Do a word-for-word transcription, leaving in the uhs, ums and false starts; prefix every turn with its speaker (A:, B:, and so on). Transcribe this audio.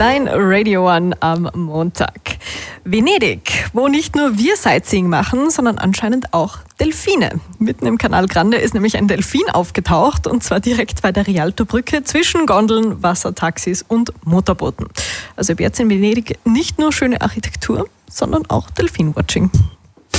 A: Dein Radio One am Montag. Venedig, wo nicht nur wir Sightseeing machen, sondern anscheinend auch Delfine. Mitten im Canal Grande ist nämlich ein Delfin aufgetaucht, und zwar direkt bei der Rialto-Brücke zwischen Gondeln, Wassertaxis und Motorbooten. Also ab jetzt in Venedig nicht nur schöne Architektur, sondern auch Delfin-Watching.